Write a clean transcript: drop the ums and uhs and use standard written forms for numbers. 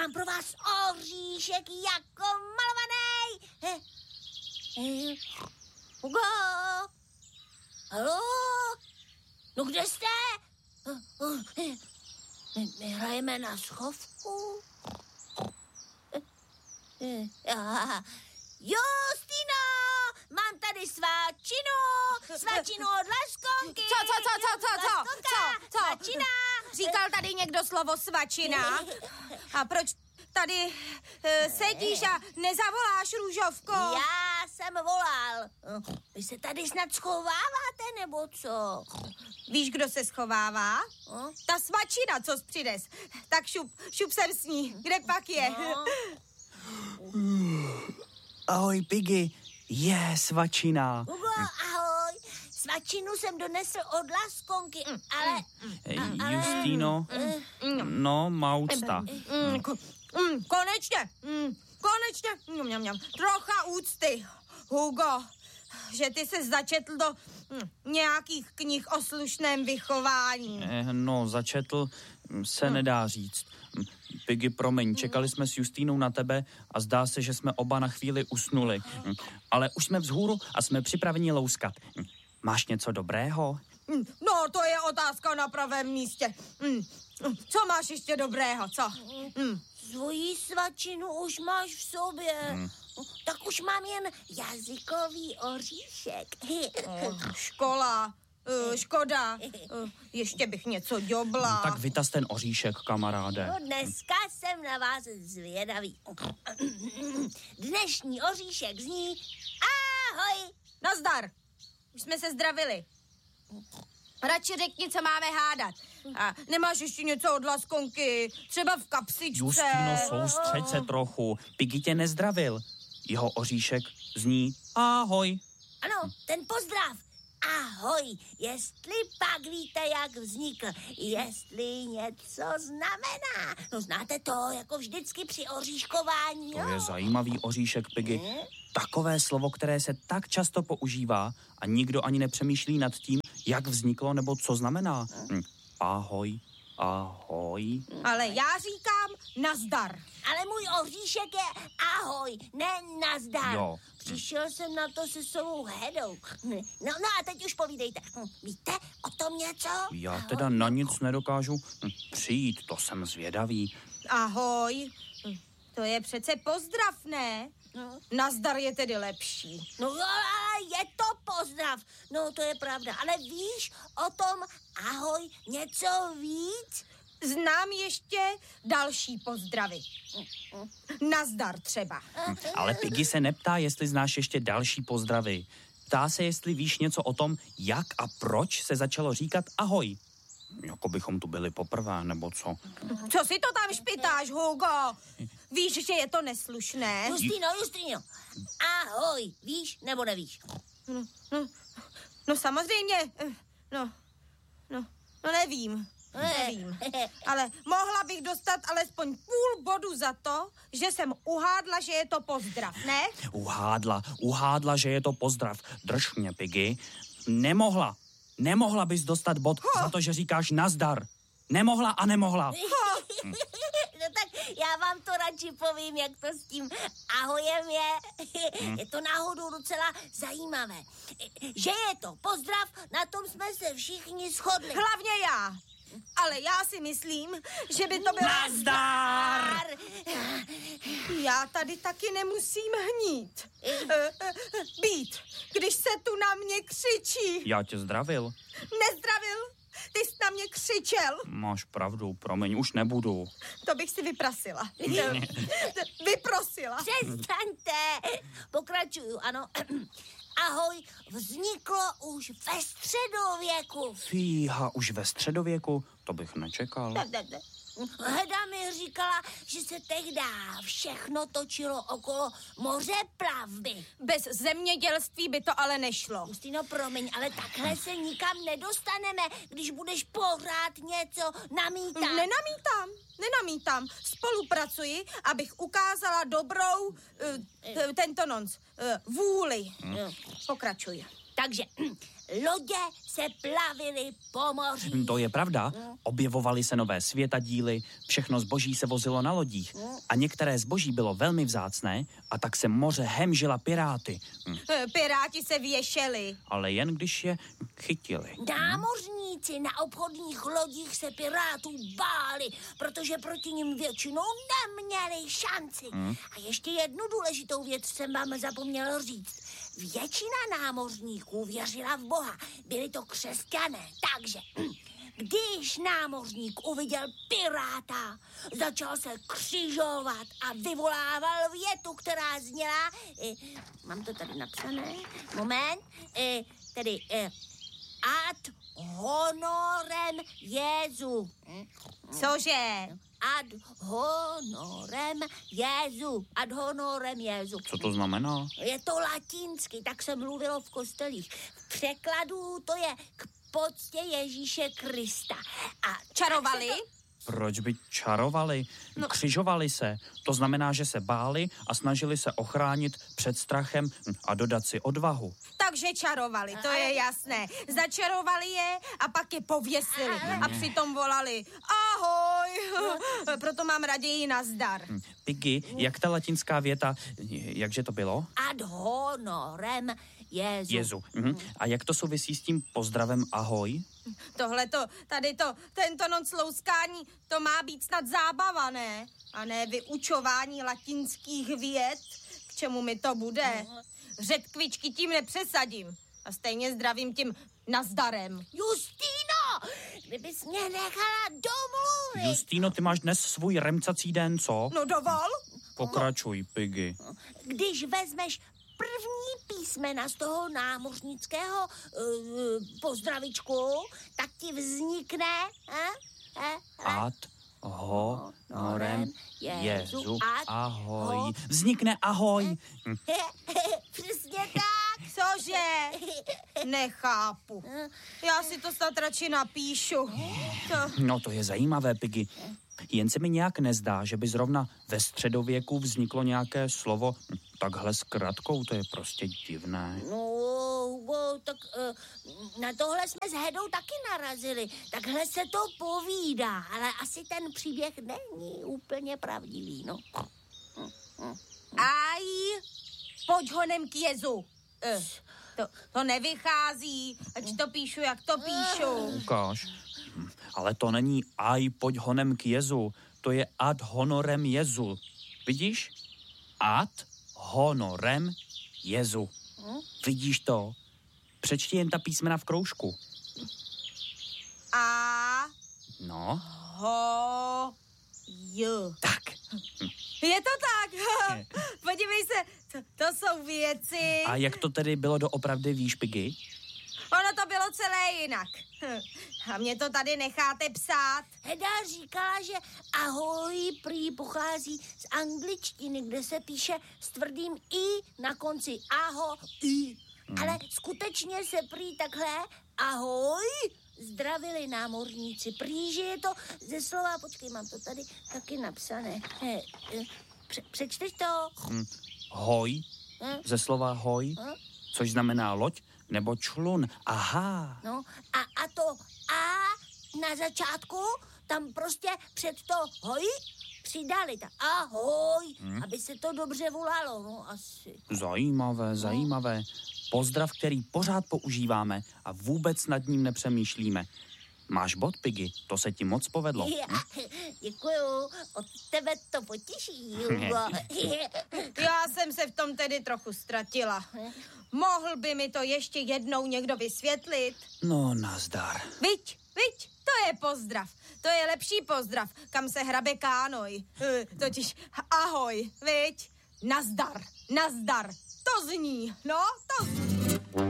mám pro vás oříšek jako malovaný. Hugo? Haló? No kde jste? My hrajeme na schovku. Justino, mám tady svačinu od Laskonky. Co? Svačina. Říkal tady někdo slovo svačina? A proč tady sedíš a nezavoláš, Růžovko? Já jsem volal. Vy se tady snad schováváte, nebo co? Víš, kdo se schovává? Ta svačina, co jsi přines. Tak šup sem s ní. Kde pak je? No. Ahoj, Piggy. Svačina. Hugo, ahoj. Svačinu jsem donesl od Laskonky, ale... Justino, no, má úcta. Konečně. Trocha úcty, Hugo, že ty se začetl do nějakých knih o slušném vychování. No, začetl se nedá říct. Piggy, promiň, čekali jsme s Justínou na tebe a zdá se, že jsme oba na chvíli usnuli. Ale už jsme vzhůru a jsme připraveni louskat. Máš něco dobrého? No, to je otázka na pravém místě. Co máš ještě dobrého, co? Svoji svačinu už máš v sobě. Tak už mám jen jazykový oříšek. Škoda. Ještě bych něco děbla. No, tak vytaz ten oříšek, kamaráde. No, dneska jsem na vás zvědavý. Dnešní oříšek zní ahoj. Nazdar. Už jsme se zdravili. Radši řekni, co máme hádat. A nemáš ještě něco od Laskonky? Třeba v kapsičce? Justino, soustřeď se trochu. Piggy tě nezdravil. Jeho oříšek zní ahoj. Ano, ten pozdrav. Ahoj, jestli pak víte, jak vznikl, jestli něco znamená. No znáte to, jako vždycky při oříškování, To je zajímavý oříšek, Piggy. Takové slovo, které se tak často používá a nikdo ani nepřemýšlí nad tím, jak vzniklo nebo co znamená. Ahoj, ahoj. Ale já říkám nazdar. Ale můj oříšek je ahoj, ne nazdar. Jo. Přišel jsem na to se svou Hedou. No a teď už povídejte. Víte o tom něco? Já teda na nic nedokážu přijít, to jsem zvědavý. Ahoj. To je přece pozdrav, ne? Nazdar je tedy lepší. No ale je to pozdrav. No to je pravda. Ale víš o tom ahoj něco víc? Znám ještě další pozdravy. Nazdar třeba. Ale Piggy se neptá, jestli znáš ještě další pozdravy. Ptá se, jestli víš něco o tom, jak a proč se začalo říkat ahoj. Jako bychom tu byli poprvé, nebo co? Co si to tam špitáš, Hugo? Víš, že je to neslušné? Justino. Ahoj, víš nebo nevíš? No samozřejmě. No nevím. Ale mohla bych dostat alespoň půl bodu za to, že jsem uhádla, že je to pozdrav, ne? Uhádla, že je to pozdrav. Drž mě, Piggy. Nemohla bys dostat bod za to, že říkáš nazdar. Nemohla. No tak já vám to radši povím, jak to s tím ahojem je. Je to náhodou docela zajímavé. Že je to pozdrav, na tom jsme se všichni shodli. Hlavně já. Ale já si myslím, že by to bylo... Nazdar! Já tady taky nemusím hnít. Být, když se tu na mě křičí. Já tě zdravil. Nezdravil? Ty jsi na mě křičel. Máš pravdu, promiň, už nebudu. To bych si vyprosila. Přestaňte. Pokračuju, ano. Ahoj vzniklo už ve středověku. Fíha, už ve středověku? To bych nečekal. Heda mi říkala, že se tehdy všechno točilo okolo moře plavby. Bez zemědělství by to ale nešlo. Justino, promiň, ale takhle se nikam nedostaneme, když budeš pořád něco namítat. Nenamítám. Spolupracuji, abych ukázala dobrou vůli. Pokračuj. Takže lodě se plavily po moři. To je pravda. Objevovaly se nové světadíly, všechno zboží se vozilo na lodích. A některé zboží bylo velmi vzácné a tak se moře hemžila piráty. Piráti se věšeli. Ale jen když je chytili. Námořníci na obchodních lodích se pirátů báli, protože proti nim většinou neměli šanci. A ještě jednu důležitou věc jsem vám zapomněl říct. Většina námořníků věřila v Boha. Byli to křesťané, takže když námořník uviděl piráta, začal se křižovat a vyvolával větu, která zněla, mám to tady napsané, moment, tedy ad honorem Jezu. Cože? Ad honorem Jezu. Ad honorem Jezu. Co to znamená? Je to latinsky, tak se mluvilo v kostelích. V překladu to je k poctě Ježíše Krista. A Čarovali? Proč by čarovali? Křižovali se. To znamená, že se báli a snažili se ochránit před strachem a dodat si odvahu. Takže čarovali, to je jasné. Začarovali je a pak je pověsili. A přitom volali ahoj. Proto mám raději nazdar. Piggy, jak ta latinská věta, jakže to bylo? ad honorem Jezu. Jezu. A jak to souvisí s tím pozdravem ahoj? Tento noc louskání, to má být snad zábava, ne? A ne vyučování latinských vět, k čemu mi to bude. Řetkvičky tím nepřesadím. A stejně zdravím tím nazdarem. Justino, kdybys mě nechala domluvit. Justino, ty máš dnes svůj remcací den, co? No dovol? Pokračuj, Piggy. Když vezmeš první písmena z toho námořnického pozdravičku, tak ti vznikne Ad honorem Jezu. Ahoj. Vznikne ahoj. Přesně tak. Cože? Nechápu. Já si to snad radši napíšu. No to je zajímavé, Piggy. Jen se mi nějak nezdá, že by zrovna ve středověku vzniklo nějaké slovo takhle s kratkou, to je prostě divné. No, tak na tohle jsme s Hedou taky narazili. Takhle se to povídá, ale asi ten příběh není úplně pravdivý, no. Aj, pojď honem k Jezu. To nevychází, ať to píšu, jak to píšu. Ukáž. Ale to není aj pojď honem k Jezu, to je ad honorem Jezu. Vidíš? Ad honorem Jezu. Vidíš to? Přečti jen ta písmena v kroužku. A. No. Ho. J. Tak. Je to tak. Podívej se, to jsou věci. A jak to tedy bylo doopravdy, víš, Piggy? Ono to bylo celé jinak. A mě to tady necháte psát. Heda říkala, že ahoj prý pochází z angličtiny, kde se píše s tvrdým i na konci. Ahoj. Ale skutečně se prý takhle ahoj zdravili námořníci. Prý, že je to ze slova, počkej, mám to tady taky napsané. Přečteš to? Hoj, ze slova hoj, což znamená loď nebo člun. Aha. No a to a na začátku, tam prostě před to hoj přidali ta ahoj, aby se to dobře volalo, no asi. Zajímavé. Pozdrav, který pořád používáme a vůbec nad ním nepřemýšlíme. Máš bod, Piggy, to se ti moc povedlo. Děkuju, od tebe to potěší, Hugo. Já jsem se v tom tedy trochu ztratila. Mohl by mi to ještě jednou někdo vysvětlit? No, nazdar. Viď, to je pozdrav. To je lepší pozdrav, kam se hrabe kánoj. Totiž ahoj, viď? Nazdar. To zní, no, to zní.